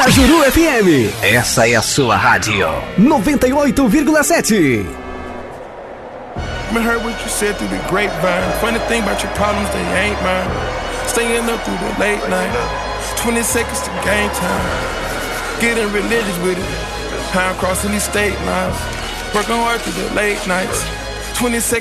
Cajuru FM. Essa é a sua rádio. 98,7. I heard what you said through the grapevine. Funny thing about your problems, they ain't mine. Staying up through the late night. 20 seconds to game time. Getting religious with it. Time crossing these state lines. Working hard through the late nights. 20 seconds.